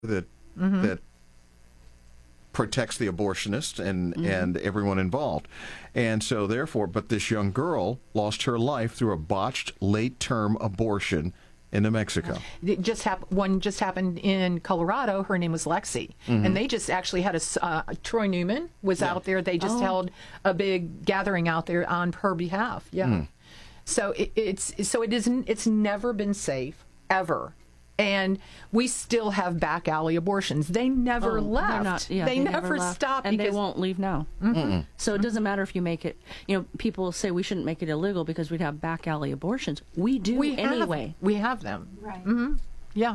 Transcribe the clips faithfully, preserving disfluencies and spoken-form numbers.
that mm-hmm. that protects the abortionist and, mm-hmm. and everyone involved. And so therefore, but this young girl lost her life through a botched late-term abortion in New Mexico. It just hap- one just happened in Colorado. Her name was Lexi. Mm-hmm. And they just actually had a, uh, Troy Newman was yeah. out there. They just oh. held a big gathering out there on her behalf. Yeah. Mm. So it, it's, so it isn't, it's never been safe, ever. And we still have back alley abortions. They never oh, left. Not, yeah, they, they never, never stopped. And because... they won't leave now. Mm-hmm. So it doesn't matter if you make it, you know, people say we shouldn't make it illegal because we'd have back alley abortions. We do we anyway. Have, we have them. Right. Mm-hmm. Yeah.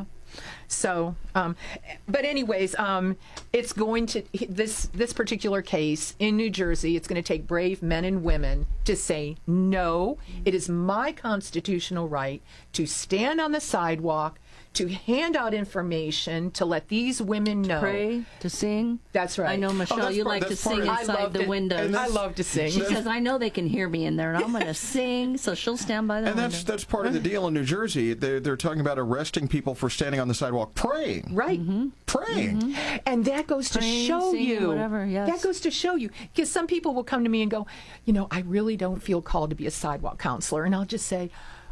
So, um, but anyways, um, it's going to, this, this particular case in New Jersey, it's going to take brave men and women to say, no, it is my constitutional right to stand on the sidewalk, to hand out information, to let these women know. To pray, to sing. That's right. I know, Michelle, oh, you part, like to sing inside the to, windows. I love to sing. She says, I know they can hear me in there, and I'm going to sing, so she'll stand by the and window. And that's, that's part of the deal in New Jersey. They're, they're talking about arresting people for standing on the sidewalk praying. Right. Mm-hmm. Praying. Mm-hmm. And that goes to praying, show singing, you. Whatever, yes. That goes to show you. Because some people will come to me and go, you know, I really don't feel called to be a sidewalk counselor. And I'll just say,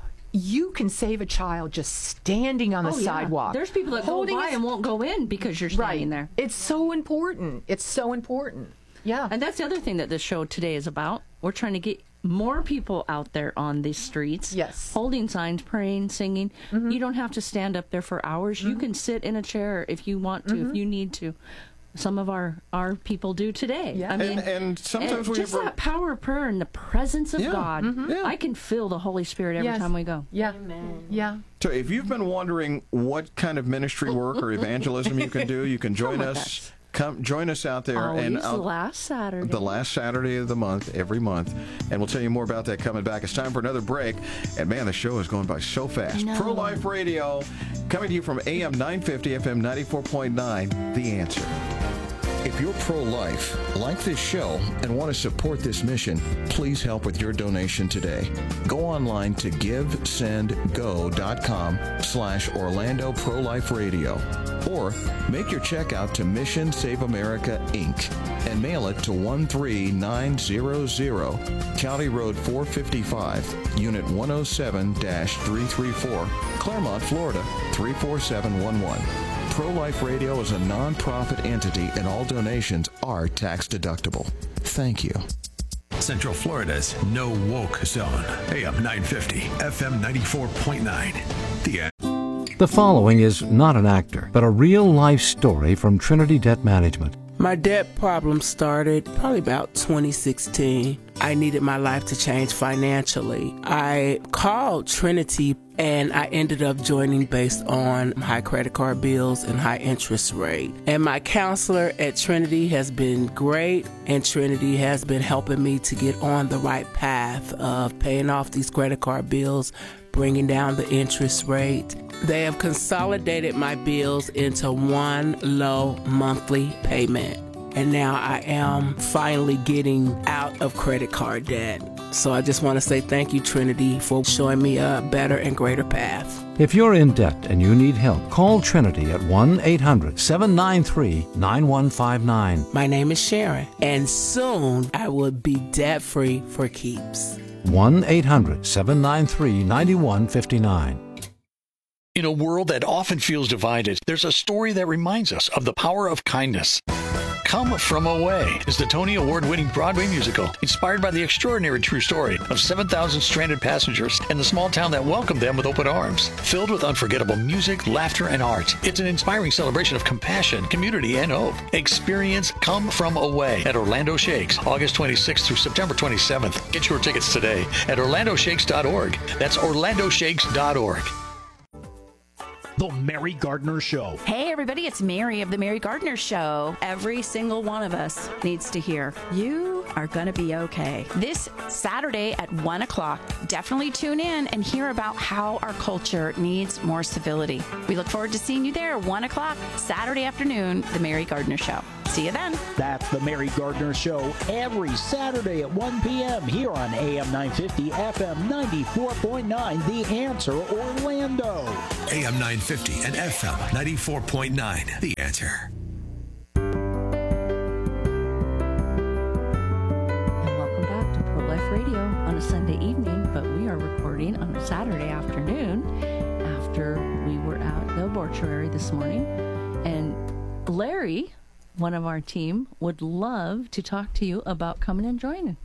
you can save a child just standing on the oh, yeah. sidewalk. There's people that go by a... and won't go in because you're standing right. there. It's so important. It's so important. Yeah. And that's the other thing that this show today is about. We're trying to get more people out there on these streets. Yes. Holding signs, praying, singing. Mm-hmm. You don't have to stand up there for hours. Mm-hmm. You can sit in a chair if you want to, mm-hmm. if you need to. Some of our, our people do today. Yeah. I mean, and, and sometimes and we just have... that power of prayer and the presence of yeah. God. Mm-hmm. Yeah. I can feel the Holy Spirit every yes. time we go. Yeah. Amen. Yeah. So if you've been wondering what kind of ministry work or evangelism you can do, you can join us. us. Come join us out there. Always and the last Saturday. The last Saturday of the month, every month. And we'll tell you more about that coming back. It's time for another break. And man, the show is going by so fast. Pro-Life Radio, coming to you from A M nine fifty, F M ninety-four point nine, The Answer. If you're pro-life, like this show, and want to support this mission, please help with your donation today. Go online to givesendgo.com slash Orlando Pro-Life Radio. Or make your check out to Mission Save America, Incorporated and mail it to one three nine zero zero, County Road four fifty-five, Unit one oh seven dash three thirty-four, Claremont, Florida three four seven one one. Pro-Life Radio is a non-profit entity and all donations are tax deductible. Thank you. Central Florida's No Woke Zone. A M nine fifty, F M ninety-four point nine. The The following is not an actor, but a real-life story from Trinity Debt Management. My debt problem started probably about twenty sixteen. I needed my life to change financially. I called Trinity and I ended up joining based on high credit card bills and high interest rate. And my counselor at Trinity has been great, and Trinity has been helping me to get on the right path of paying off these credit card bills, bringing down the interest rate. They have consolidated my bills into one low monthly payment. And now I am finally getting out of credit card debt. So I just want to say thank you, Trinity, for showing me a better and greater path. If you're in debt and you need help, call Trinity at one eight hundred seven nine three nine one five nine. My name is Sharon, and soon I will be debt-free for keeps. one eight hundred seven nine three nine one five nine. In a world that often feels divided, there's a story that reminds us of the power of kindness. Come From Away is the Tony Award-winning Broadway musical inspired by the extraordinary true story of seven thousand stranded passengers and the small town that welcomed them with open arms. Filled with unforgettable music, laughter, and art, it's an inspiring celebration of compassion, community, and hope. Experience Come From Away at Orlando Shakes, August twenty-sixth through September twenty-seventh. Get your tickets today at orlando shakes dot org. That's orlando shakes dot org. The Mary Gardner Show. Hey, everybody, it's Mary of The Mary Gardner Show. Every single one of us needs to hear, you are going to be okay. This Saturday at one o'clock, definitely tune in and hear about how our culture needs more civility. We look forward to seeing you there, one o'clock, Saturday afternoon, The Mary Gardner Show. See you then. That's The Mary Gardner Show every Saturday at one p.m. here on A M nine fifty, F M ninety-four point nine, The Answer, Orlando. A M nine fifty and F M ninety-four point nine, The Answer. And welcome back to Pro-Life Radio on a Sunday evening, but we are recording on a Saturday afternoon after we were at the mortuary this morning. And Larry, one of our team, would love to talk to you about coming and joining.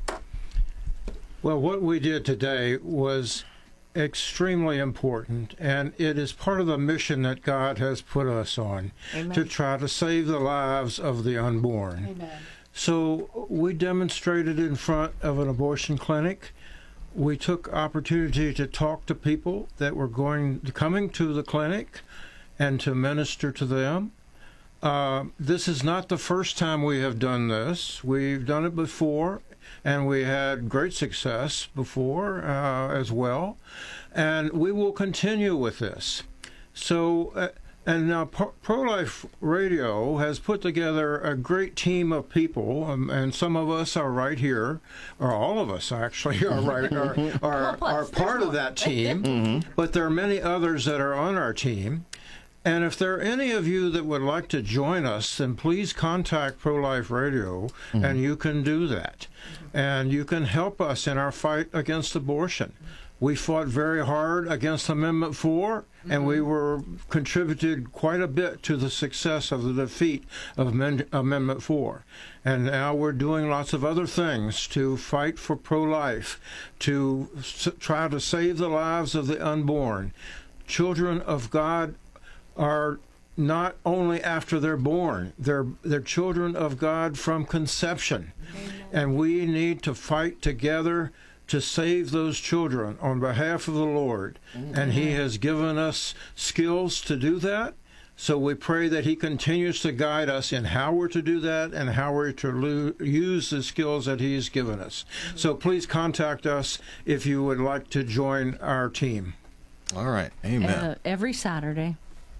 Well, what we did today was extremely important, and it is part of the mission that God has put us on. Amen. To try to save the lives of the unborn. Amen. So we demonstrated in front of an abortion clinic. We took opportunity to talk to people that were going coming to the clinic and to minister to them. Uh, this is not the first time we have done this. We've done it before, and we had great success before uh, as well. And we will continue with this. So, uh, and now Pro-Life Radio has put together a great team of people, um, and some of us are right here, or all of us actually are right are are, are part of that team. Mm-hmm. But there are many others that are on our team. And if there are any of you that would like to join us, then please contact Pro-Life Radio, mm-hmm. and you can do that. And you can help us in our fight against abortion. We fought very hard against Amendment four, mm-hmm. and we were contributed quite a bit to the success of the defeat of Amend- Amendment four. And now we're doing lots of other things to fight for pro-life, to s- try to save the lives of the unborn. Children of God are not only after they're born, they're they're children of God from conception. Amen. And we need to fight together to save those children on behalf of the Lord. Amen. And He has given us skills to do that. So we pray that He continues to guide us in how we're to do that and how we're to lo- use the skills that He's given us. Mm-hmm. So please contact us if you would like to join our team. All right. Amen. Uh, every Saturday.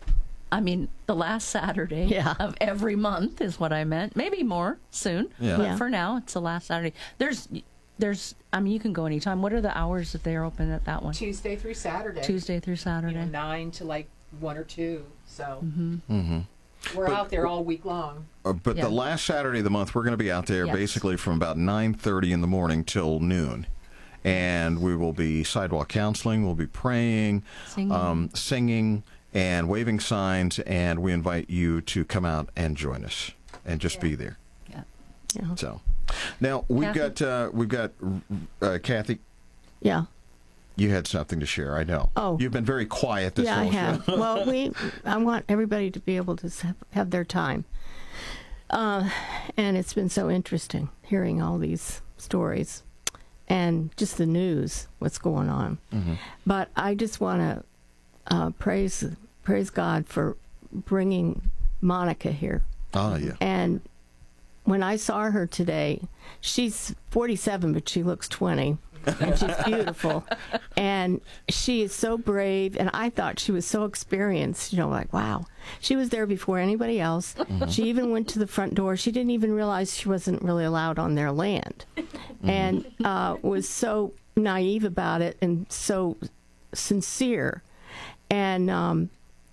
I mean, the last Saturday yeah. of every month is what I meant. Maybe more soon. Yeah. But yeah. for now, it's the last Saturday. There's, there's. I mean, you can go anytime. What are the hours that they're open at that one? Tuesday through Saturday. Tuesday through Saturday. You know, nine to like one or two. So mm-hmm. Mm-hmm. we're but, out there all week long. Uh, but yeah. the last Saturday of the month, we're going to be out there yes. basically from about nine thirty in the morning till noon. And we will be sidewalk counseling. We'll be praying, singing. Um, singing. And waving signs, and we invite you to come out and join us, and just yeah. be there. Yeah. yeah. So, now we've Kathy? got uh, we've got uh, Kathy. Yeah. You had something to share, I know. Oh. You've been very quiet this yeah, whole I have. show. Well, we I want everybody to be able to have their time, uh, and it's been so interesting hearing all these stories, and just the news, what's going on. Mm-hmm. But I just want to. Uh, praise praise God for bringing Monica here. Oh, yeah. And when I saw her today, she's forty-seven, but she looks twenty. And she's beautiful. And she is so brave. And I thought she was so experienced, you know, like, wow. She was there before anybody else. Mm-hmm. She even went to the front door. She didn't even realize she wasn't really allowed on their land. Mm-hmm. And uh, was so naive about it and so sincere. And um,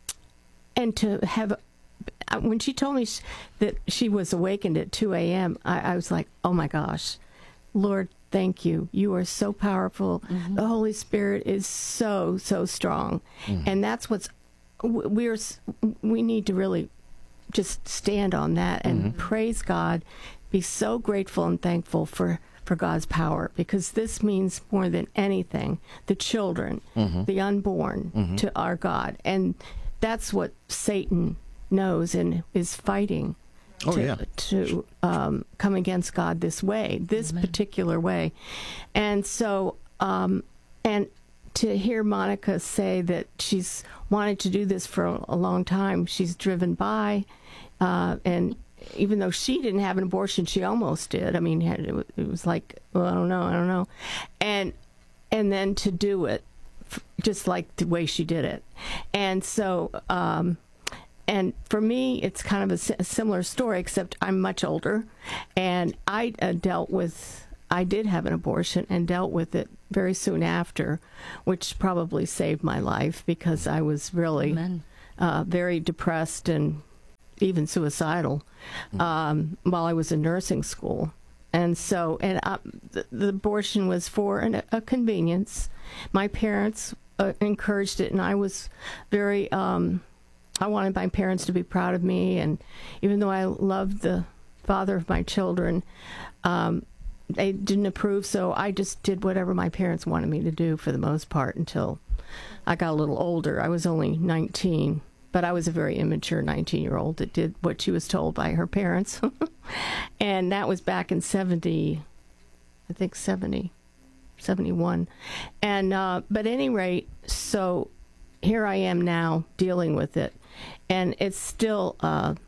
and to have, when she told me that she was awakened at two a.m., I, I was like, oh my gosh, Lord, thank you. You are so powerful. Mm-hmm. The Holy Spirit is so, so strong. Mm-hmm. And that's what's, we're, we need to really just stand on that and mm-hmm. praise God, be so grateful and thankful for for God's power, because this means more than anything, the children, mm-hmm. the unborn mm-hmm. to our God. And that's what Satan knows and is fighting oh, to, yeah. to um, come against God this way, this Amen. particular way. And so, um, and to hear Monica say that she's wanted to do this for a, a long time, she's driven by, uh, and even though she didn't have an abortion, she almost did. I mean, it was like, well, I don't know, I don't know. And, and then to do it, just like the way she did it. And so, um, and for me, it's kind of a, a similar story, except I'm much older. And I uh, dealt with, I did have an abortion and dealt with it very soon after, which probably saved my life because I was really uh, very depressed and even suicidal um, while I was in nursing school. And so, and uh, the, the abortion was for an, a convenience. My parents uh, encouraged it, and I was very, um, I wanted my parents to be proud of me. And even though I loved the father of my children, um, they didn't approve, so I just did whatever my parents wanted me to do for the most part until I got a little older. I was only nineteen. But I was a very immature nineteen-year-old that did what she was told by her parents. And that was back in seventy, I think seventy, seventy-one. And, uh, but at any rate, so here I am now dealing with it. And it's still, uh,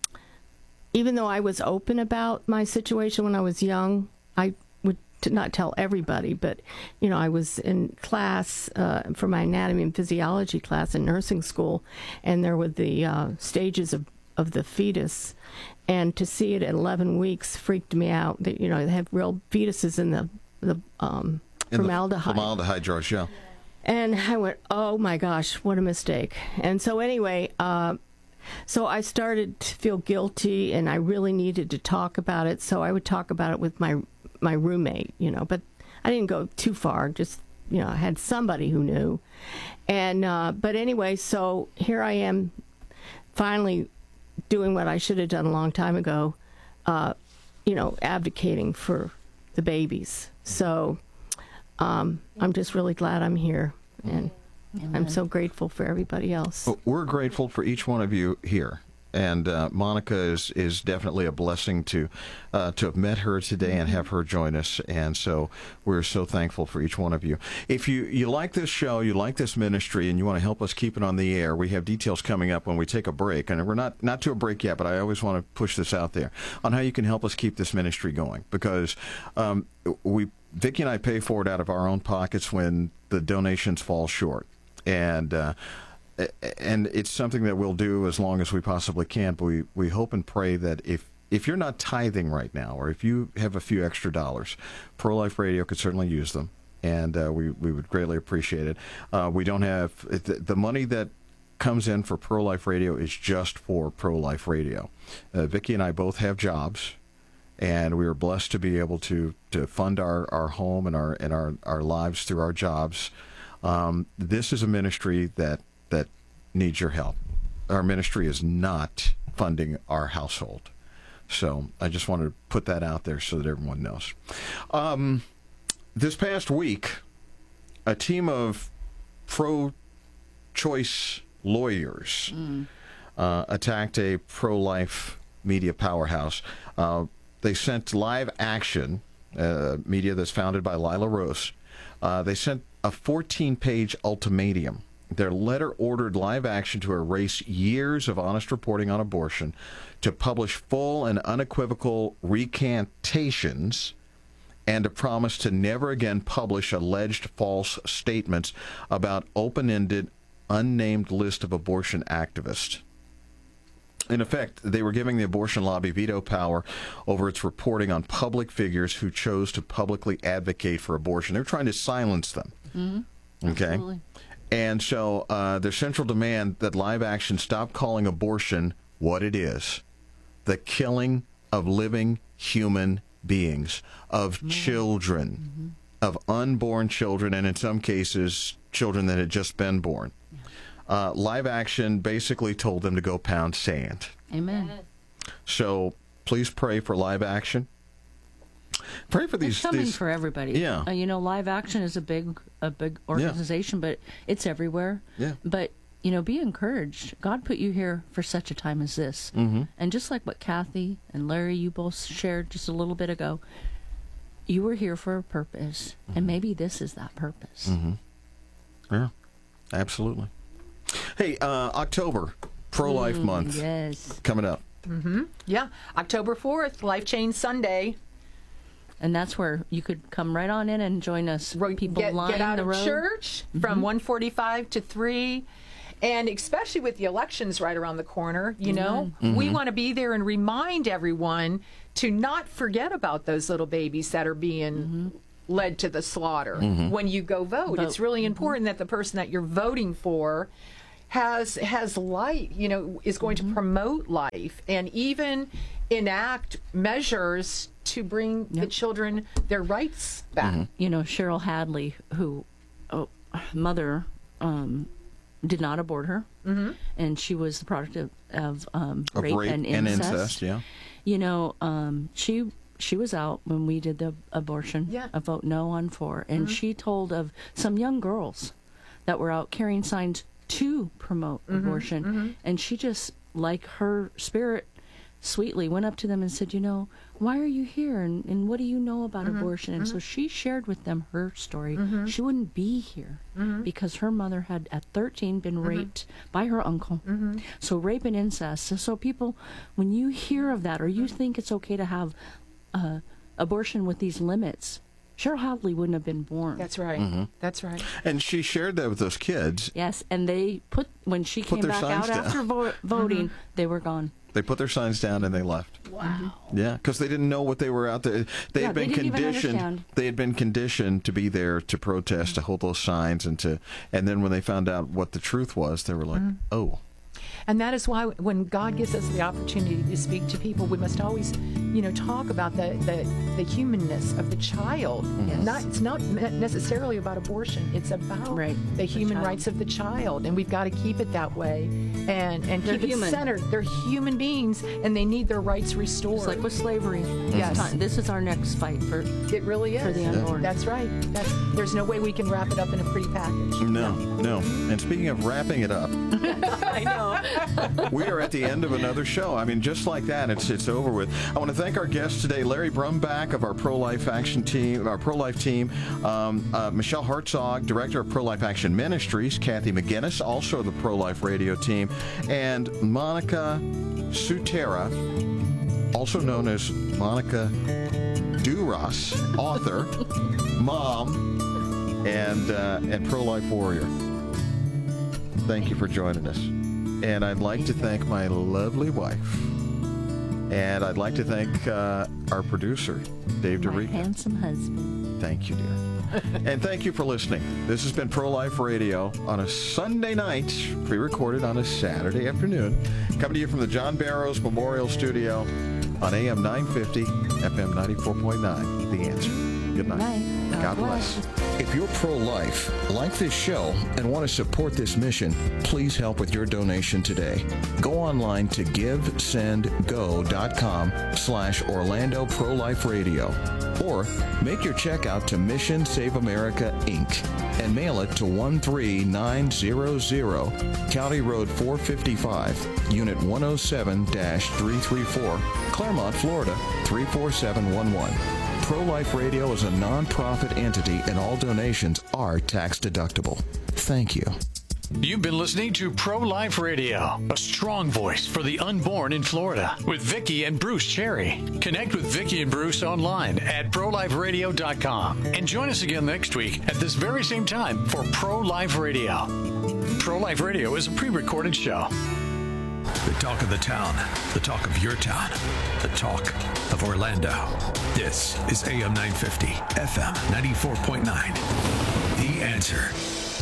even though I was open about my situation when I was young, I would to not tell everybody, but, you know, I was in class uh, for my anatomy and physiology class in nursing school, and there were the uh, stages of, of the fetus, and to see it at eleven weeks freaked me out. That, you know, they have real fetuses in the, the um, in formaldehyde. The formaldehyde jars, yeah. And I went, oh my gosh, what a mistake. And so anyway, uh, so I started to feel guilty, and I really needed to talk about it, so I would talk about it with my my roommate, you know, but I didn't go too far, just, you know, I had somebody who knew. And, uh, but anyway, so here I am finally doing what I should have done a long time ago, uh, you know, advocating for the babies. So um, I'm just really glad I'm here, and Amen. I'm so grateful for everybody else. Well, we're grateful for each one of you here. And uh, Monica is, is definitely a blessing to uh, to have met her today and have her join us. And so we're so thankful for each one of you. If you, you like this show, you like this ministry, and you want to help us keep it on the air, we have details coming up when we take a break. And we're not, not to a break yet, but I always want to push this out there on how you can help us keep this ministry going. Because um, we, Vicki and I pay for it out of our own pockets when the donations fall short. And uh And it's something that we'll do as long as we possibly can. But we, we hope and pray that if, if you're not tithing right now, or if you have a few extra dollars, Pro-Life Radio could certainly use them. And uh, we, we would greatly appreciate it. Uh, we don't have the, the money that comes in for Pro-Life Radio is just for Pro-Life Radio. Uh, Vicki and I both have jobs, and we are blessed to be able to, to fund our, our home and our and our, our lives through our jobs. Um, this is a ministry that that needs your help. Our ministry is not funding our household. So I just wanted to put that out there so that everyone knows. Um, this past week, a team of pro-choice lawyers mm. uh, attacked a pro-life media powerhouse. Uh, they sent Live Action, uh, media that's founded by Lila Rose. Uh, they sent a fourteen-page ultimatum. Their letter ordered Live Action to erase years of honest reporting on abortion, to publish full and unequivocal recantations, and to promise to never again publish alleged false statements about open-ended, unnamed list of abortion activists. In effect, they were giving the abortion lobby veto power over its reporting on public figures who chose to publicly advocate for abortion. They were trying to silence them. Mm-hmm. Okay? Absolutely. And so uh, their central demand that Live Action stop calling abortion what it is, the killing of living human beings, of mm-hmm. children, mm-hmm. of unborn children, and in some cases, children that had just been born. Yeah. Uh, Live Action basically told them to go pound sand. Amen. So please pray for Live Action. Pray for these. It's coming these, for everybody. Yeah. Uh, you know, Live Action is a big, a big organization, yeah. but it's everywhere. Yeah. But you know, be encouraged. God put you here for such a time as this. Mm-hmm. And just like what Kathy and Larry, you both shared just a little bit ago, you were here for a purpose, mm-hmm. and maybe this is that purpose. Mm-hmm. Yeah, absolutely. Hey, uh, October, Pro-Life mm, Month. Yes. Coming up. Mm-hmm. Yeah. October fourth, Life Change Sunday. And that's where you could come right on in and join us. People get, line get out the of road. church Mm-hmm. from one forty-five to three. And especially with the elections right around the corner, you know, Mm-hmm. we want to be there and remind everyone to not forget about those little babies that are being Mm-hmm. led to the slaughter Mhm. when you go vote. Vote. It's really important that the person that you're voting for has has life, you know, is going Mm-hmm. to promote life and even enact measures to bring the children their rights back. You know, Cheryl Hadley, who oh, mother um, did not abort her, Mhm. and she was the product of, of, um, Of rape, rape and and incest. incest, yeah. You know, um, she she was out when we did the abortion, Yeah. a vote no on four, and Mhm. she told of some young girls that were out carrying signs to promote Mhm, abortion, mhm. and she just, like her spirit, sweetly went up to them and said, you know, why are you here, and, and what do you know about Mhm, abortion? And so mhm. she shared with them her story. Mhm. She wouldn't be here Mhm. because her mother had at thirteen been Mhm. raped by her uncle. Mhm. So rape and incest. So, so people, when you hear of that or you think it's okay to have uh, abortion with these limits, Cheryl Hadley wouldn't have been born. That's right. Mhm. That's right. And she shared that with those kids. Yes, and they put, when she Put came their back signs out down. after vo- voting, they were gone. They put their signs down and they left. Wow. Yeah, because they didn't know what they were out there. They Yeah, had they been didn't even conditioned. understand. They had been conditioned to be there to protest, to hold those signs, and to. And then when they found out what the truth was, they were like, Mhm. "Oh, And that is why when God gives us the opportunity to speak to people, we must always, you know, talk about the, the, the humanness of the child. Yes. Not, it's not ne- necessarily about abortion. It's about Right. the human child. rights of the child. And we've got to keep it that way and, and They're keep human. it centered. They're human beings and they need their rights restored. It's like with slavery. Yes. It's time- This is our next fight for It really is. for the unborn. That's right. That's, there's no way we can wrap it up in a pretty package. no, no." And speaking of wrapping it up, I know. we are at the end of another show. I mean, just like that, it's it's over with. I want to thank our guests today, Larry Brumback of our Pro-Life Action team, our Pro-Life team, um, uh, Michelle Hartzog, Director of Pro-Life Action Ministries, Kathy McGinnis, also the Pro-Life Radio team, and Monica Sutera, also known as Monica Duras, author, mom, and uh, and pro-life warrior. Thank you for joining us. And I'd like to thank my lovely wife. And I'd like to thank uh, our producer, Dave my DeRica. handsome husband. Thank you, dear. And thank you for listening. This has been Pro-Life Radio on a Sunday night, pre-recorded on a Saturday afternoon, coming to you from the John Barrows Memorial Studio on A M nine fifty, F M ninety-four point nine. The Answer. Good night. Night. God bless. If you're pro-life, like this show, and want to support this mission, please help with your donation today. Go online to givesendgo.com slash Orlando Pro-Life Radio, or make your check out to Mission Save America, Incorporated, and mail it to one three nine zero zero, County Road four fifty-five, Unit one oh seven dash three thirty-four, Claremont, Florida three four seven one one. Pro-Life Radio is a non-profit entity and all donations are tax deductible. Thank you. You've been listening to Pro-Life Radio, a strong voice for the unborn in Florida, with Vicki and Bruce Cherry. Connect with Vicki and Bruce online at pro life radio dot com and join us again next week at this very same time for Pro-Life Radio. Pro-Life Radio is a pre-recorded show. The talk of the town, the talk of your town, the talk of Orlando. This is A M nine fifty, F M ninety-four point nine. The Answer.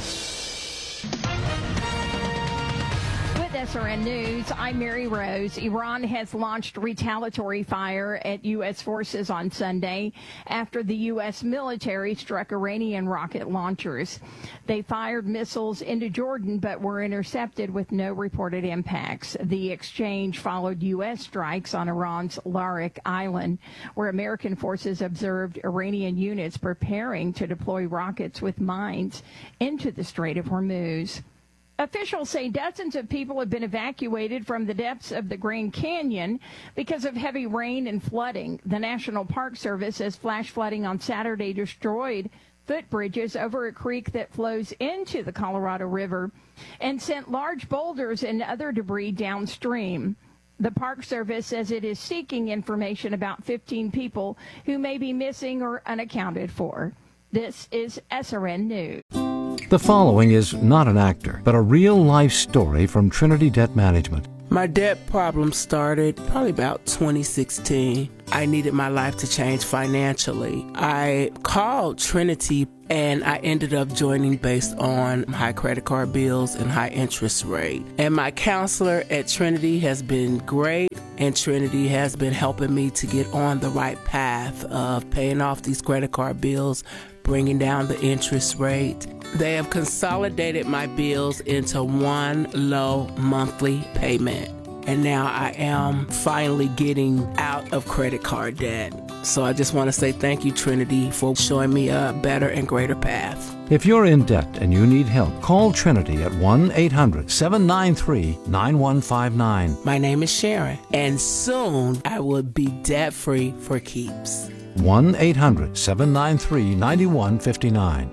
With S R N News, I'm Mary Rose. Iran has launched retaliatory fire at U S forces on Sunday after the U S military struck Iranian rocket launchers. They fired missiles into Jordan but were intercepted with no reported impacts. The exchange followed U S strikes on Iran's Larik Island, where American forces observed Iranian units preparing to deploy rockets with mines into the Strait of Hormuz. Officials say dozens of people have been evacuated from the depths of the Grand Canyon because of heavy rain and flooding. The National Park Service says flash flooding on Saturday destroyed footbridges over a creek that flows into the Colorado River and sent large boulders and other debris downstream. The Park Service says it is seeking information about fifteen people who may be missing or unaccounted for. This is S R N News. The following is not an actor, but a real-life story from Trinity Debt Management. My debt problem started probably about twenty sixteen. I needed my life to change financially. I called Trinity and I ended up joining based on high credit card bills and high interest rate. And my counselor at Trinity has been great, and Trinity has been helping me to get on the right path of paying off these credit card bills, bringing down the interest rate. They have consolidated my bills into one low monthly payment. And now I am finally getting out of credit card debt. So I just want to say thank you, Trinity, for showing me a better and greater path. If you're in debt and you need help, call Trinity at one eight hundred seven nine three nine one five nine. My name is Sharon, and soon I will be debt-free for keeps. one eight hundred seven nine three nine one five nine.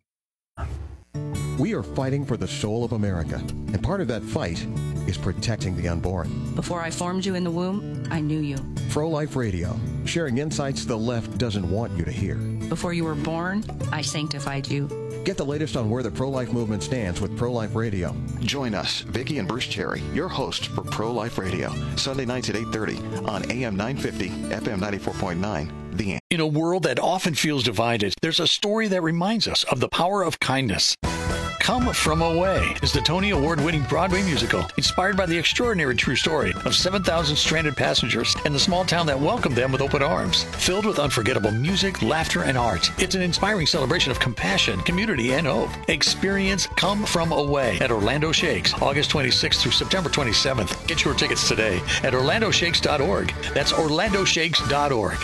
We are fighting for the soul of America, and part of that fight is protecting the unborn. Before I formed you in the womb, I knew you. Pro-Life Radio, sharing insights the left doesn't want you to hear. Before you were born, I sanctified you. Get the latest on where the pro-life movement stands with Pro-Life Radio. Join us, Vicki and Bruce Cherry, your hosts for Pro-Life Radio, Sunday nights at eight thirty on A M nine fifty, F M ninety-four point nine. The In a world that often feels divided, there's a story that reminds us of the power of kindness. Come From Away is the Tony Award-winning Broadway musical inspired by the extraordinary true story of seven thousand stranded passengers and the small town that welcomed them with open arms. Filled with unforgettable music, laughter, and art, it's an inspiring celebration of compassion, community, and hope. Experience Come From Away at Orlando Shakes, August twenty-sixth through September twenty-seventh. Get your tickets today at orlando shakes dot org. That's orlando shakes dot org.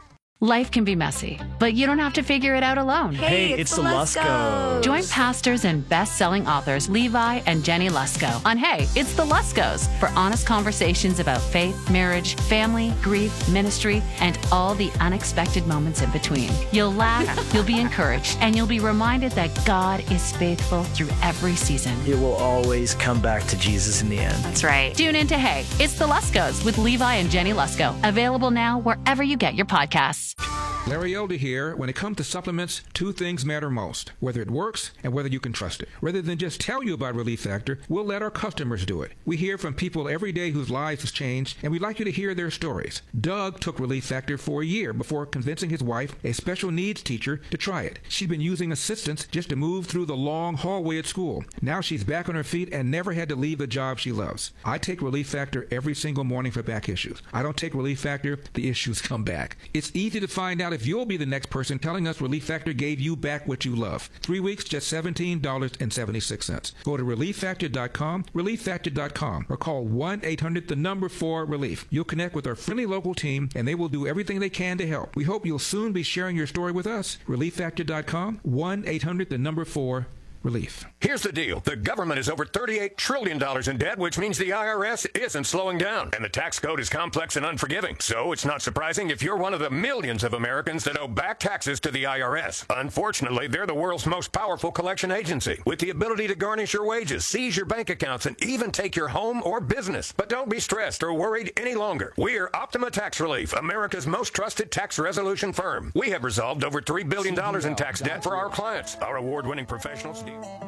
Life can be messy, but you don't have to figure it out alone. Hey, hey it's, it's the Luskos. Join pastors and best-selling authors Levi and Jenny Lusko on Hey, It's the Luskos for honest conversations about faith, marriage, family, grief, ministry, and all the unexpected moments in between. You'll laugh, you'll be encouraged, and you'll be reminded that God is faithful through every season. It will always come back to Jesus in the end. That's right. Tune in to Hey, It's the Luskos with Levi and Jenny Lusko. Available now wherever you get your podcasts. Larry Elder here. When it comes to supplements, two things matter most: whether it works and whether you can trust it. Rather than just tell you about Relief Factor, we'll let our customers do it. We hear from people every day whose lives have changed, and we'd like you to hear their stories. Doug took Relief Factor for a year before convincing his wife, a special needs teacher, to try it. She'd been using assistance just to move through the long hallway at school. Now she's back on her feet and never had to leave the job she loves. I take Relief Factor every single morning for back issues. I don't take Relief Factor, the issues come back. It's easy to find out if you'll be the next person telling us Relief Factor gave you back what you love. Three weeks, just seventeen dollars and seventy-six cents. Go to relief factor dot com, relief factor dot com, or call one eight hundred the number four relief. You'll connect with our friendly local team, and they will do everything they can to help. We hope you'll soon be sharing your story with us. relief factor dot com, one eight hundred the number four relief. Here's the deal. The government is over thirty-eight trillion dollars in debt, which means the I R S isn't slowing down. And the tax code is complex and unforgiving. So it's not surprising if you're one of the millions of Americans that owe back taxes to the I R S. Unfortunately, they're the world's most powerful collection agency, with the ability to garnish your wages, seize your bank accounts, and even take your home or business. But don't be stressed or worried any longer. We're Optima Tax Relief, America's most trusted tax resolution firm. We have resolved over three billion dollars in tax debt for our clients. Our award-winning professionals.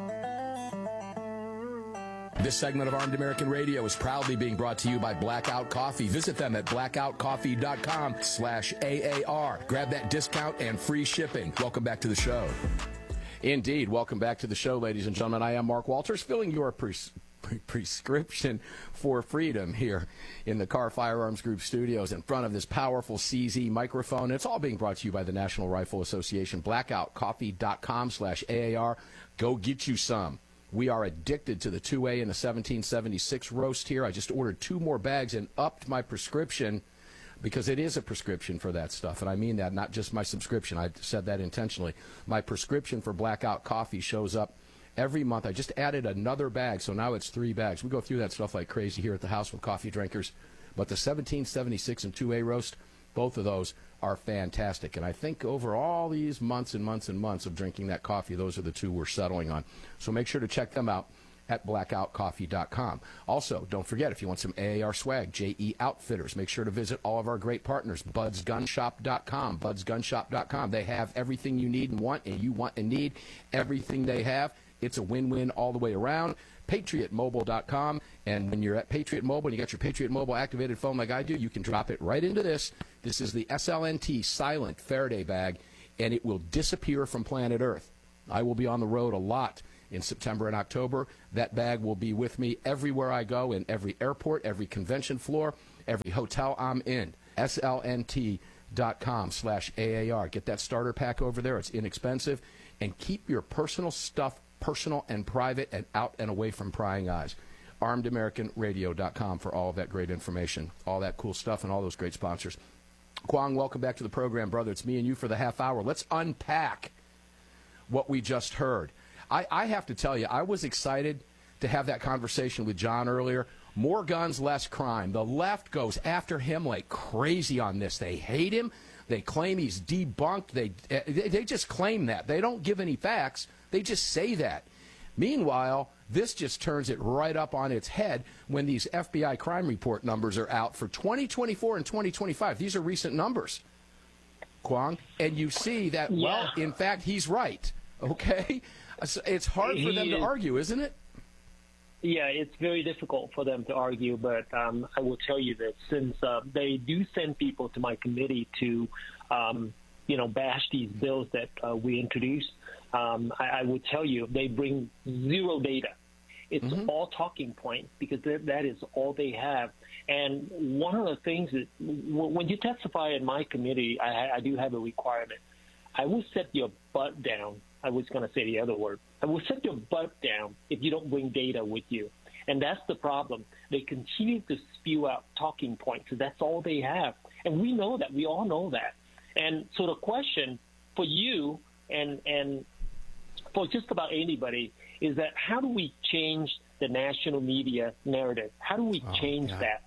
This segment of Armed American Radio is proudly being brought to you by Blackout Coffee. Visit them at blackout coffee dot com slash A A R. Grab that discount and free shipping. Welcome back to the show. Indeed. Welcome back to the show, ladies and gentlemen. I am Mark Walters, filling your pres- prescription for freedom here in the Car Firearms Group studios in front of this powerful C Z microphone. It's all being brought to you by the National Rifle Association. blackout coffee dot com slash A A R. Go get you some. We are addicted to the two A and the seventeen seventy-six roast here. I just ordered two more bags and upped my prescription because it is a prescription for that stuff. And I mean that, not just my subscription. I said that intentionally. My prescription for Blackout Coffee shows up every month. I just added another bag, so now it's three bags. We go through that stuff like crazy here at the house with coffee drinkers. But the seventeen seventy-six and two A roast, both of those are fantastic. And I think over all these months and months and months of drinking that coffee, those are the two we're settling on. So make sure to check them out at blackout coffee dot com. Also, don't forget, if you want some A A R swag, J E Outfitters, make sure to visit all of our great partners, buds gun shop dot com, buds gun shop dot com. They have everything you need and want, and you want and need everything they have. It's a win-win all the way around. patriot mobile dot com, and when you're at Patriot Mobile and you got your Patriot Mobile activated phone like I do, you can drop it right into this. This is the S L N T Silent Faraday bag, and it will disappear from planet Earth. I will be on the road a lot in September and October. That bag will be with me everywhere I go, in every airport, every convention floor, every hotel I'm in. S L N T dot com slash A A R. Get that starter pack over there. It's inexpensive. And keep your personal stuff personal and private and out and away from prying eyes. armed american radio dot com for all of that great information, all that cool stuff, and all those great sponsors. Kwong, welcome back to the program, brother. It's me and you for the half hour. Let's unpack what we just heard. I, I have to tell you, I was excited to have that conversation with John earlier. More guns, less crime. The left goes after him like crazy on this. They hate him. They claim he's debunked. They, they just claim that. They don't give any facts. They just say that. Meanwhile, this just turns it right up on its head when these F B I crime report numbers are out for twenty twenty-four and twenty twenty-five. These are recent numbers, Kwong. And you see that, yeah. well, in fact, he's right. Okay? It's hard for them to argue, isn't it? Yeah, it's very difficult for them to argue, but um, I will tell you this. Since uh, they do send people to my committee to, um, you know, bash these bills that uh, we introduce, um, I, I will tell you they bring zero data. It's mm-hmm. all talking points because th- that is all they have. And one of the things that w- when you testify in my committee, I, I do have a requirement. I will set your butt down. I was going to say the other word. I will set your butt down if you don't bring data with you. And that's the problem. They continue to spew out talking points. So that's all they have. And we know that. We all know that. And so the question for you and, and for just about anybody is that how do we change the national media narrative? How do we oh, change God. that?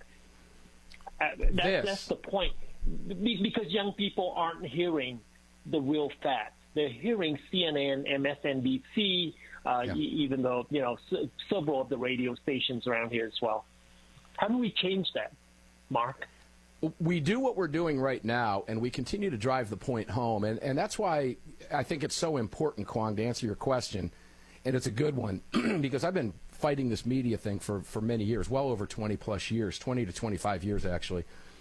Uh, that that's the point. Be, because young people aren't hearing the real facts. They're hearing C N N, M S N B C, uh, yeah. e- even though, you know, s- several of the radio stations around here as well. How do we change that, Mark? We do what we're doing right now, and we continue to drive the point home. And, and that's why I think it's so important, Kwong, to answer your question. And it's a good one, because I've been fighting this media thing for, for many years, well over twenty-plus years, twenty to twenty-five years, actually.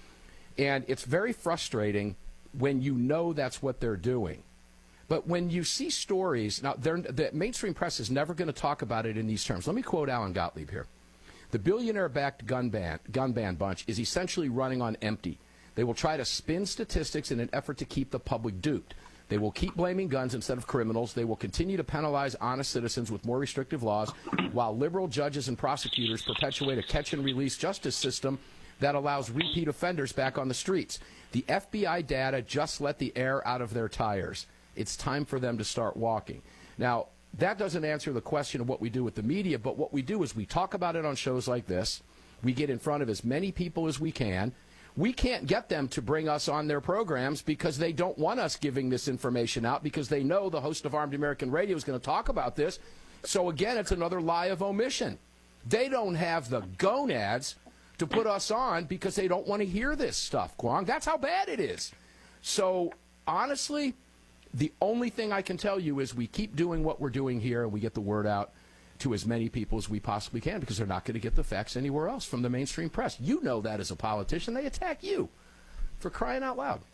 And it's very frustrating when you know that's what they're doing. But when you see stories, now the mainstream press is never going to talk about it in these terms. Let me quote Alan Gottlieb here. The billionaire-backed gun ban, gun ban bunch is essentially running on empty. They will try to spin statistics in an effort to keep the public duped. They will keep blaming guns instead of criminals. They will continue to penalize honest citizens with more restrictive laws, while liberal judges and prosecutors perpetuate a catch-and-release justice system that allows repeat offenders back on the streets. The F B I data just let the air out of their tires. It's time for them to start walking. Now, that doesn't answer the question of what we do with the media, but what we do is we talk about it on shows like this. We get in front of as many people as we can. We can't get them to bring us on their programs because they don't want us giving this information out, because they know the host of Armed American Radio is going to talk about this. So, again, it's another lie of omission. They don't have the gonads to put us on because they don't want to hear this stuff, Kwong. That's how bad it is. So, honestly, the only thing I can tell you is we keep doing what we're doing here and we get the word out to as many people as we possibly can, because they're not going to get the facts anywhere else from the mainstream press. You know that as a politician. They attack you for crying out loud.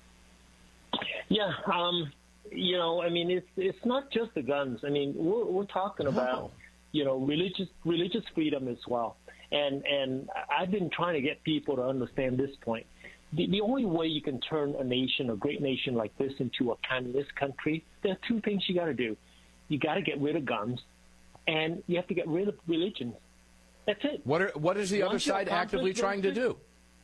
Yeah, um, you know, I mean, it's it's not just the guns. I mean, we're, we're talking no. about, you know, religious religious freedom as well. And, and I've been trying to get people to understand this point. The, the only way you can turn a nation, a great nation like this, into a communist country, there are two things you got to do. You got to get rid of guns, and you have to get rid of religion. That's it. What are, what is the Once other side actively trying to do?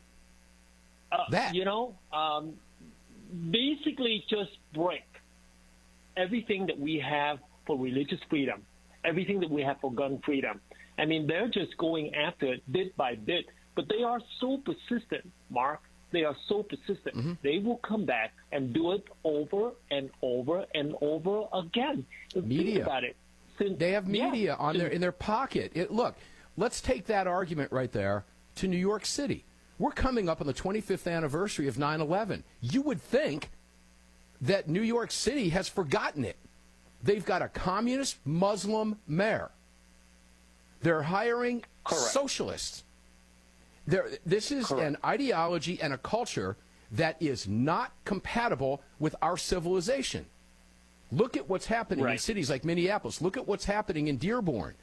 Uh, that. You know, um, basically just break everything that we have for religious freedom, everything that we have for gun freedom. I mean, they're just going after it bit by bit, but they are so persistent, Mark. They are so persistent. Mm-hmm. They will come back and do it over and over and over again. Media. Think about it. since, they have media yeah, on their in their pocket. It, look, let's take that argument right there to New York City. We're coming up on the twenty-fifth anniversary of nine eleven. You would think that New York City has forgotten it. They've got a communist Muslim mayor. They're hiring Correct. socialists. They're, this is Correct. an ideology and a culture that is not compatible with our civilization. Look at what's happening right. in cities like Minneapolis. Look at what's happening in Dearborn.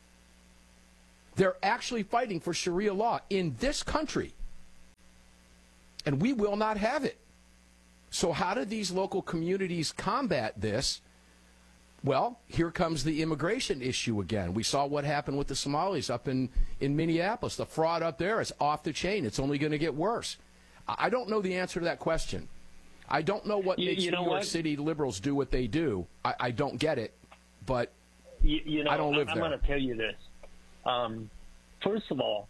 They're actually fighting for Sharia law in this country. And we will not have it. So how do these local communities combat this? Well, here comes the immigration issue again. We saw what happened with the Somalis up in, in Minneapolis. The fraud up there is off the chain. It's only going to get worse. I don't know the answer to that question. I don't know what you, makes you know New York what? City liberals do what they do. I, I don't get it, but you, you know, I don't live I'm there. I'm going to tell you this. Um, first of all,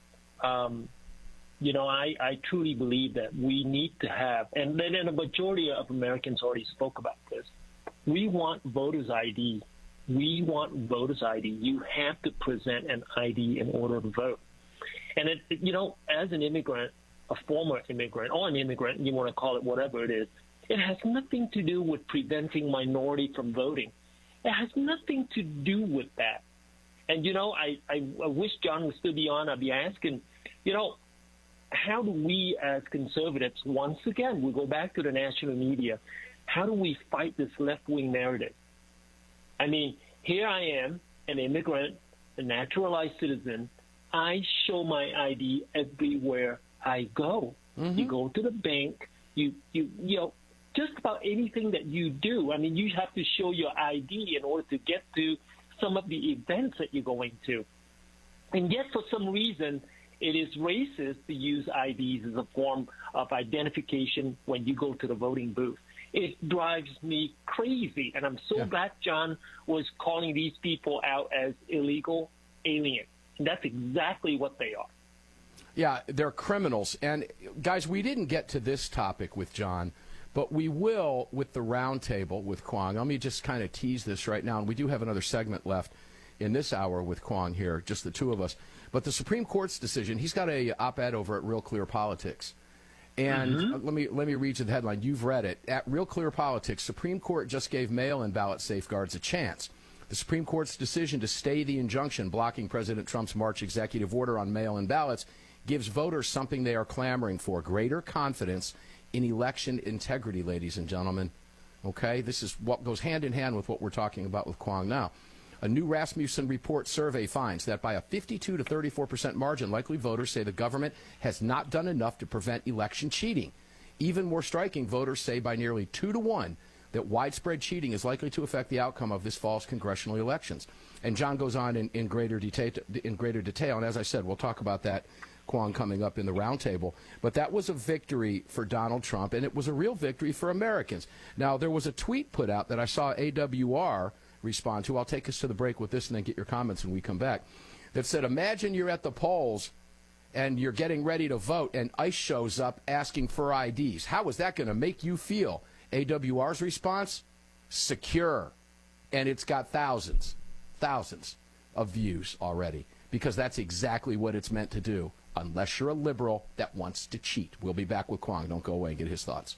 um, you know, I, I truly believe that we need to have, and then a majority of Americans already spoke about this, we want voters' I D. We want voters' I D. You have to present an I D in order to vote. And, it, you know, as an immigrant, a former immigrant, or an immigrant, you want to call it whatever it is, it has nothing to do with preventing minority from voting. It has nothing to do with that. And, you know, I, I, I wish John would still be on. I'd be asking, you know, how do we as conservatives, once again, we go back to the national media, how do we fight this left-wing narrative? I mean, here I am, an immigrant, a naturalized citizen. I show my I D everywhere I go. Mm-hmm. You go to the bank, you, you, you know, just about anything that you do. I mean, you have to show your I D in order to get to some of the events that you're going to. And yet, for some reason, it is racist to use I Ds as a form of identification when you go to the voting booth. It drives me crazy, and I'm so yeah. glad John was calling these people out as illegal aliens. And that's exactly what they are. Yeah, they're criminals. And, guys, we didn't get to this topic with John, but we will with the roundtable with Kwong. Let me just kind of tease this right now, and we do have another segment left in this hour with Kwong here, just the two of us. But the Supreme Court's decision, he's got a op-ed over at Real Clear Politics. And mm-hmm. uh, let me let me read you the headline. You've read it. At Real Clear Politics, Supreme Court just gave mail-in ballot safeguards a chance. The Supreme Court's decision to stay the injunction blocking President Trump's March executive order on mail-in ballots gives voters something they are clamoring for, greater confidence in election integrity, ladies and gentlemen. Okay? This is what goes hand in hand with what we're talking about with Kwong now. A new Rasmussen report survey finds that by a fifty-two to thirty-four percent margin, likely voters say the government has not done enough to prevent election cheating. Even more striking, voters say by nearly two to one that widespread cheating is likely to affect the outcome of this fall's congressional elections. And John goes on in, in greater detail, in greater detail, and as I said, we'll talk about that, Kwong, coming up in the roundtable. But that was a victory for Donald Trump, and it was a real victory for Americans. Now, there was a tweet put out that I saw A W R respond to. I'll take us to the break with this and then get your comments when we come back. That said, imagine you're at the polls and you're getting ready to vote and ICE shows up asking for I Ds. How is that going to make you feel? A W R's response? Secure. And it's got thousands, thousands of views already because that's exactly what it's meant to do, unless you're a liberal that wants to cheat. We'll be back with Kwong. Don't go away and get his thoughts.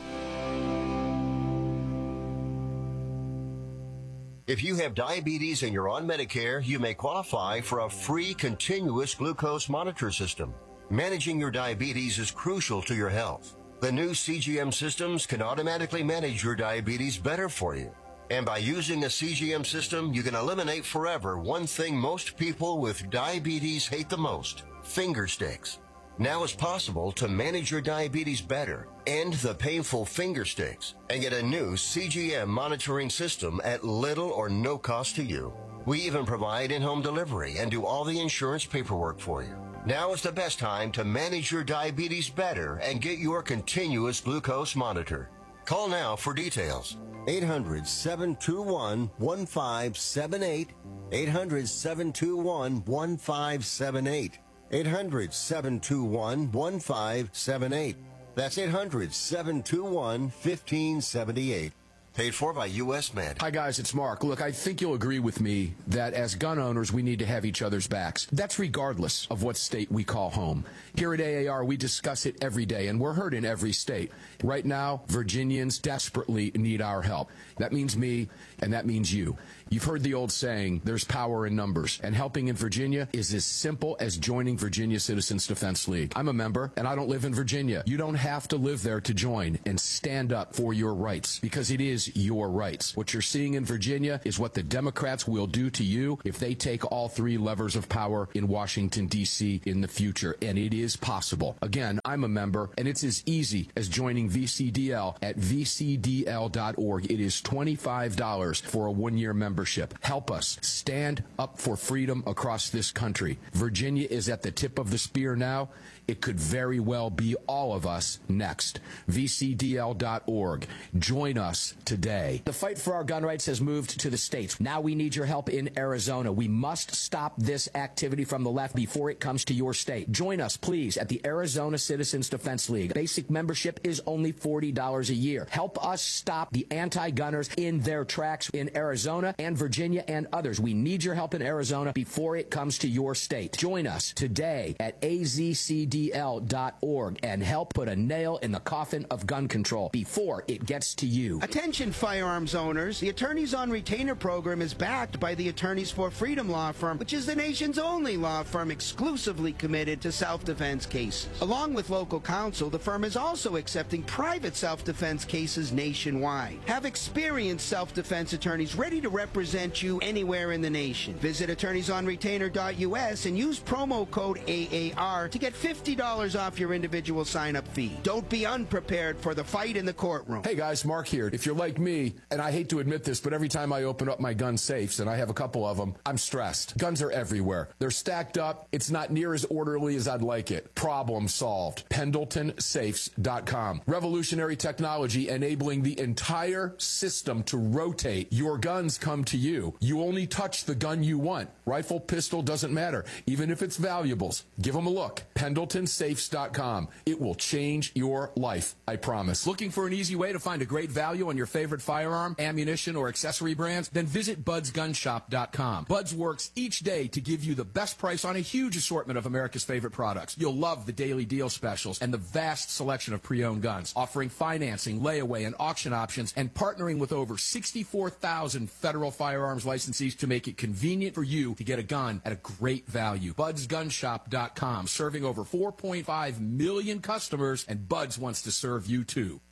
If you have diabetes and you're on Medicare, you may qualify for a free continuous glucose monitor system. Managing your diabetes is crucial to your health. The new C G M systems can automatically manage your diabetes better for you. And by using a C G M system, you can eliminate forever one thing most people with diabetes hate the most, finger sticks. Now it's possible to manage your diabetes better, end the painful finger sticks, and get a new C G M monitoring system at little or no cost to you. We even provide in-home delivery and do all the insurance paperwork for you. Now is the best time to manage your diabetes better and get your continuous glucose monitor. Call now for details. eight hundred, seven two one, one five seven eight. eight hundred, seven two one, one five seven eight. eight hundred, seven two one, one five seven eight. That's eight hundred, seven two one, one five seven eight. Paid for by U S Med. Hi, guys, it's Mark. Look, I think you'll agree with me that as gun owners, we need to have each other's backs. That's regardless of what state we call home. Here at A A R, we discuss it every day, and we're heard in every state. Right now, Virginians desperately need our help. That means me, and that means you. You've heard the old saying, there's power in numbers, and helping in Virginia is as simple as joining Virginia Citizens Defense League. I'm a member, and I don't live in Virginia. You don't have to live there to join and stand up for your rights, because it is your rights. What you're seeing in Virginia is what the Democrats will do to you if they take all three levers of power in Washington, D C in the future, and it is possible. Again, I'm a member, and it's as easy as joining V C D L at v c d l dot org. It is twenty-five dollars for a one-year membership. Help us stand up for freedom across this country. Virginia is at the tip of the spear now. It could very well be all of us next. v c d l dot org. Join us today. The fight for our gun rights has moved to the states. Now we need your help in Arizona. We must stop this activity from the left before it comes to your state. Join us, please, at the Arizona Citizens Defense League. Basic membership is only forty dollars a year. Help us stop the anti-gunners in their tracks in Arizona and Virginia and others. We need your help in Arizona before it comes to your state. Join us today at a z c d l dot org and help put a nail in the coffin of gun control before it gets to you. Attention firearms owners. The Attorneys on Retainer program is backed by the Attorneys for Freedom law firm, which is the nation's only law firm exclusively committed to self-defense cases. Along with local counsel, the firm is also accepting private self-defense cases nationwide. Have experienced self-defense attorneys ready to represent you anywhere in the nation. Visit attorneys on retainer dot u s and use promo code A A R to get fifty dollars off your individual sign-up fee. Don't be unprepared for the fight in the courtroom. Hey guys, Mark here. If you're like me, and I hate to admit this, but every time I open up my gun safes, and I have a couple of them, I'm stressed. Guns are everywhere. They're stacked up. It's not near as orderly as I'd like it. Problem solved. pendleton safes dot com. Revolutionary technology enabling the entire system to rotate. Your guns come to you. You only touch the gun you want. Rifle, pistol, doesn't matter. Even if it's valuables. Give them a look. pendleton safes dot com. It will change your life, I promise. Looking for an easy way to find a great value on your favorite firearm, ammunition, or accessory brands? Then visit buds gun shop dot com. Buds works each day to give you the best price on a huge assortment of America's favorite products. You'll love the daily deal specials and the vast selection of pre-owned guns, offering financing, layaway, and auction options, and partnering with over sixty-four thousand federal firearms licensees to make it convenient for you to get a gun at a great value. buds gun shop dot com, serving over four point five million customers, and Buds wants to serve you too.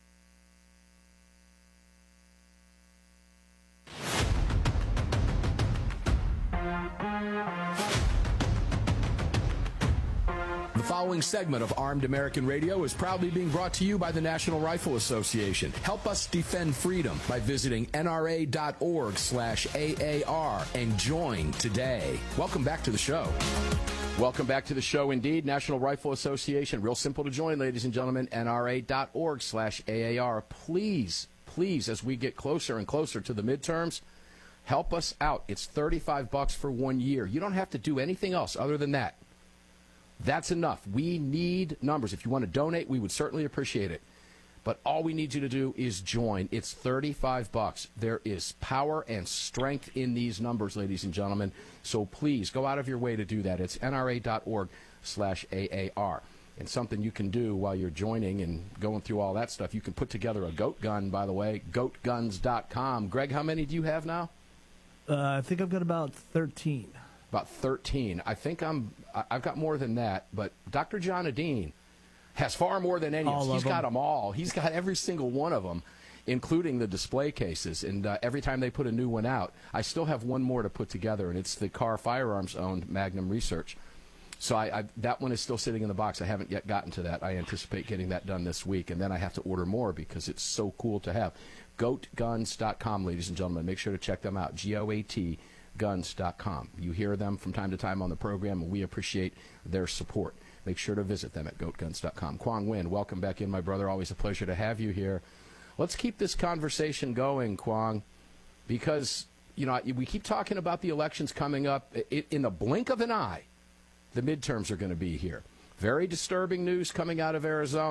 The following segment of Armed American Radio is proudly being brought to you by the National Rifle Association. Help us defend freedom by visiting N R A dot org slash A A R and join today. Welcome back to the show. Welcome back to the show indeed. National Rifle Association. Real simple to join, ladies and gentlemen. N R A dot org slash A A R. Please, please, as we get closer and closer to the midterms, help us out. It's thirty-five bucks for one year. You don't have to do anything else other than that. That's enough. We need numbers. If you want to donate, we would certainly appreciate it. But all we need you to do is join. It's thirty-five bucks. There is power and strength in these numbers, ladies and gentlemen. So please go out of your way to do that. It's N R A dot org slash A A R. And something you can do while you're joining and going through all that stuff, you can put together a goat gun, by the way, goat guns dot com. Greg, how many do you have now? Uh, I think I've got about thirteen. About thirteen. I think I'm, I've got more than that, but Doctor John Adine has far more than any of us. He's got them all. He's got every single one of them, including the display cases. And uh, every time they put a new one out, I still have one more to put together, and it's the Car Firearms-owned Magnum Research. So I, I, that one is still sitting in the box. I haven't yet gotten to that. I anticipate getting that done this week, and then I have to order more because it's so cool to have. goat guns dot com, ladies and gentlemen. Make sure to check them out. G O A T guns dot com. You hear them from time to time on the program, and we appreciate their support. Make sure to visit them at goat guns dot com. Quang Nguyen, welcome back in, my brother. Always a pleasure to have you here. Let's keep this conversation going, Quang, because, you know, we keep talking about the elections coming up. It, in the blink of an eye, the midterms are going to be here. Very disturbing news coming out of Arizona.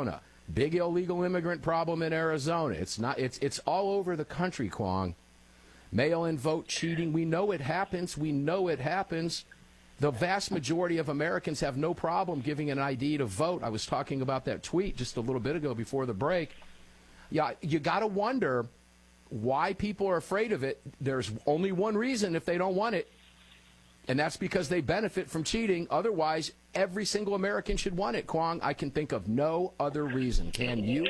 Big illegal immigrant problem in Arizona. It's not. It's it's all over the country, Kwong. Mail-in vote cheating. We know it happens. We know it happens. The vast majority of Americans have no problem giving an I D to vote. I was talking about that tweet just a little bit ago before the break. Yeah, you got to wonder why people are afraid of it. There's only one reason if they don't want it, and that's because they benefit from cheating. Otherwise, every single American should want it, Kwong. I can think of no other reason. Can you?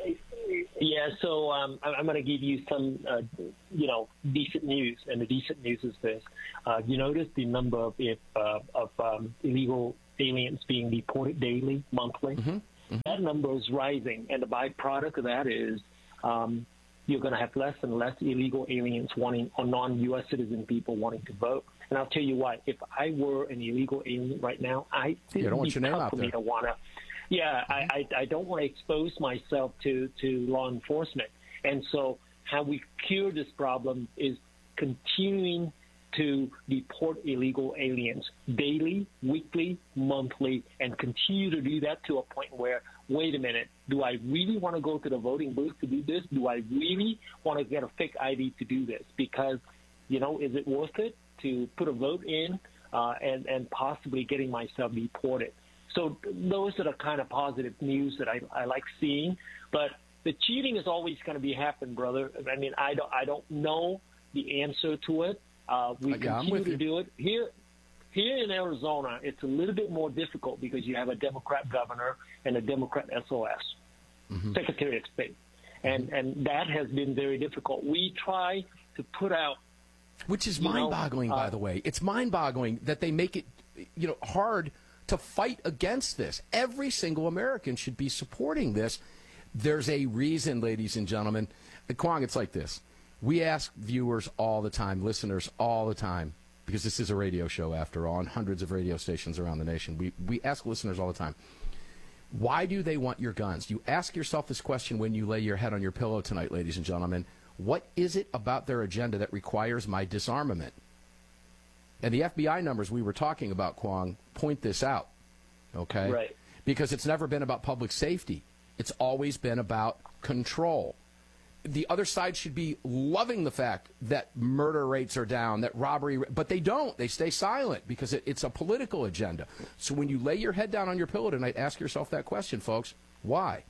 Yeah, so um, I'm going to give you some, uh, you know, decent news, and the decent news is this. Uh, you notice the number of, if, uh, of um, illegal aliens being deported daily, monthly? Mm-hmm. Mm-hmm. That number is rising, and the byproduct of that is um, you're going to have less and less illegal aliens wanting, or non-U S citizen people wanting to vote. And I'll tell you what, if I were an illegal alien right now, I you don't want your name out for there. me to want to. Yeah, I, I, I don't want to expose myself to, to law enforcement. And so how we cure this problem is continuing to deport illegal aliens daily, weekly, monthly, and continue to do that to a point where, wait a minute, do I really want to go to the voting booth to do this? Do I really want to get a fake I D to do this? Because, you know, is it worth it to put a vote in uh, and, and possibly getting myself deported? So those are the kind of positive news that I, I like seeing. But the cheating is always going to be happening, brother. I mean, I don't, I don't know the answer to it. Uh, we yeah, continue to do it. Here here in Arizona, it's a little bit more difficult because you have a Democrat governor and a Democrat S O S, mm-hmm. Secretary of State. And, mm-hmm. and that has been very difficult. We try to put out... Which is mind-boggling, know, uh, by the way. It's mind-boggling that they make it, you know, hard to fight against this. Every single American should be supporting this. There's a reason, ladies and gentlemen. Kwong, it's like this. We ask viewers all the time, listeners all the time, because this is a radio show after all, and hundreds of radio stations around the nation. We, we ask listeners all the time, why do they want your guns? You ask yourself this question when you lay your head on your pillow tonight, ladies and gentlemen. What is it about their agenda that requires my disarmament? And the F B I numbers we were talking about, Kwong, point this out, okay? Right. Because it's never been about public safety. It's always been about control. The other side should be loving the fact that murder rates are down, that robbery, but they don't. They stay silent because it, it's a political agenda. So when you lay your head down on your pillow tonight, ask yourself that question, folks. Why?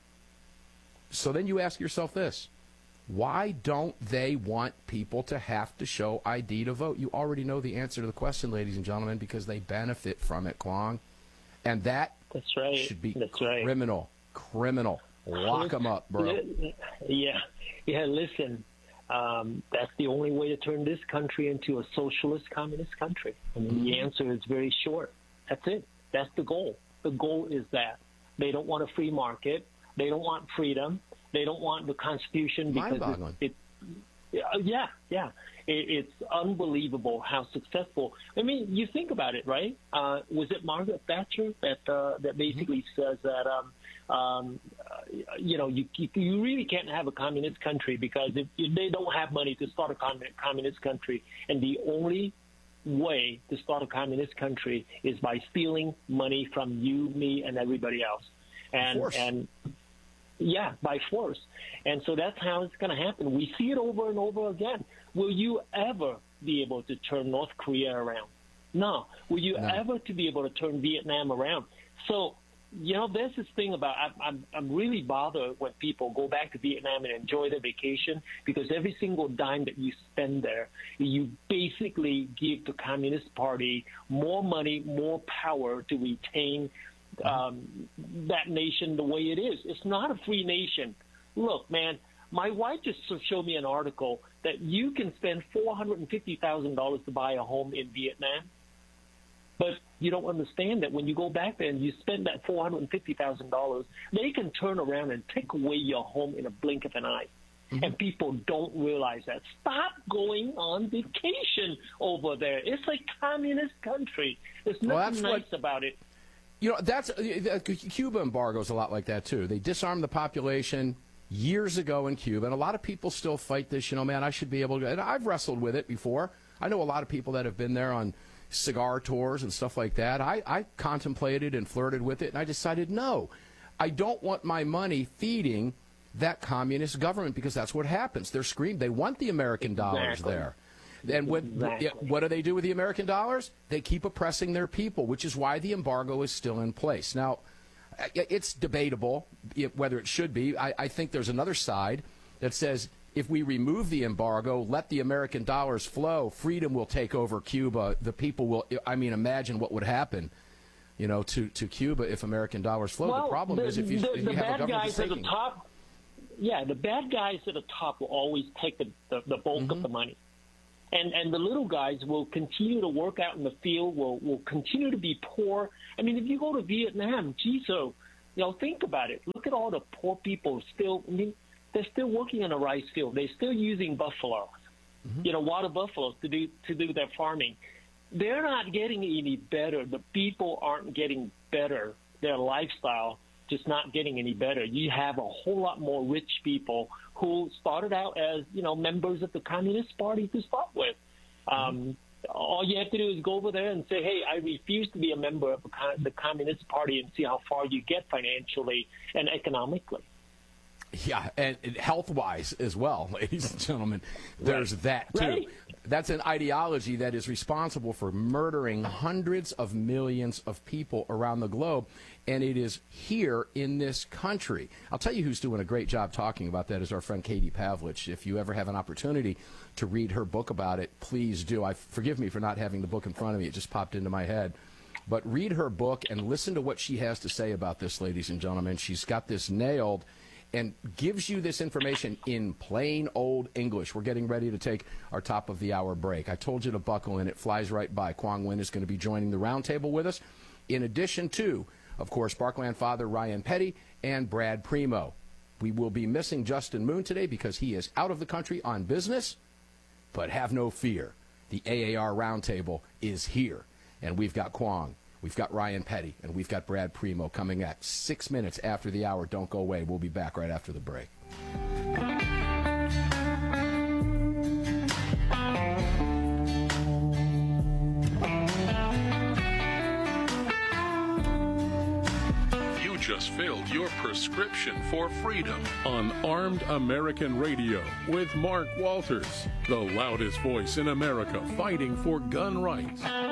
So then you ask yourself this. Why don't they want people to have to show I D to vote? You already know the answer to the question, ladies and gentlemen, because they benefit from it, Kwong. And that That's right. should be That's criminal. Right. Criminal. Lock them up, bro. Yeah. Yeah, listen, um, that's the only way to turn this country into a socialist, communist country. I mean, mm-hmm. the answer is very short. That's it. That's the goal. The goal is that. They don't want a free market. They don't want freedom. They don't want the Constitution because it, it, yeah, yeah. It, it's unbelievable how successful. I mean, you think about it, right? Uh, was it Margaret Thatcher that uh, that basically mm-hmm. says that, um, um, uh, you know, you, you really can't have a communist country because if, if they don't have money to start a communist country, and the only way to start a communist country is by stealing money from you, me, and everybody else. And and yeah, by force. And so that's how it's going to happen. We see it over and over again. Will you ever be able to turn North Korea around? No. Will you no. ever to be able to turn Vietnam around? So, you know, there's this thing about I'm, I'm, I'm really bothered when people go back to Vietnam and enjoy their vacation because every single dime that you spend there, you basically give the Communist Party more money, more power to retain Um, that nation the way it is. It's not a free nation. Look, man, my wife just showed me an article that you can spend four hundred fifty thousand dollars to buy a home in Vietnam, but you don't understand that when you go back there and you spend that four hundred fifty thousand dollars, they can turn around and take away your home in a blink of an eye. Mm-hmm. And people don't realize that. Stop going on vacation over there. It's a communist country. There's nothing well, nice what- about it. You know, that's uh, Cuba embargo's a lot like that, too. They disarmed the population years ago in Cuba, and a lot of people still fight this, you know, man, I should be able to, and I've wrestled with it before. I know a lot of people that have been there on cigar tours and stuff like that. I, I contemplated and flirted with it, and I decided, no, I don't want my money feeding that communist government, because that's what happens. They're screaming. They want the American dollars Exactly. there. And what, Exactly. what do they do with the American dollars? They keep oppressing their people, which is why the embargo is still in place. Now, it's debatable whether it should be. I, I think there's another side that says if we remove the embargo, let the American dollars flow, freedom will take over Cuba. The people will, I mean, imagine what would happen, you know, to, to Cuba if American dollars flow. Well, the problem the, is if you, the, if the you have a bad government guys that's at the taking- top, yeah, the bad guys at the top will always take the, the, the bulk Mm-hmm. of the money. And and the little guys will continue to work out in the field, will will continue to be poor. I mean, if you go to Vietnam, geez, so, you know, think about it. Look at all the poor people still, I mean, they're still working in a rice field. They're still using buffaloes, mm-hmm. you know, water buffaloes to do to do their farming. They're not getting any better. The people aren't getting better. Their lifestyle just not getting any better. You have a whole lot more rich people who started out as, you know, members of the Communist Party to start with. Um, all you have to do is go over there and say, hey, I refuse to be a member of the Communist Party, and see how far you get financially and economically. Yeah, and health-wise as well, ladies and gentlemen. There's Right. that, too. Right. That's an ideology that is responsible for murdering hundreds of millions of people around the globe, and it is here in this country. I'll tell you who's doing a great job talking about that is our friend Katie Pavlich. If you ever have an opportunity to read her book about it, please do. I forgive me for not having the book in front of me. It just popped into my head. But read her book and listen to what she has to say about this, ladies and gentlemen. She's got this nailed and gives you this information in plain old English. We're getting ready to take our top of the hour break. I told you to buckle in. It flies right by. Quang Nguyen is going to be joining the roundtable with us, in addition to, of course, Sparkland father Ryan Petty and Brad Primo. We will be missing Justin Moon today because he is out of the country on business, but have no fear. The A A R roundtable is here, and we've got Quang. We've got Ryan Petty, and we've got Brad Primo coming at six minutes after the hour. Don't go away. We'll be back right after the break. You just filled your prescription for freedom on Armed American Radio with Mark Walters, the loudest voice in America fighting for gun rights.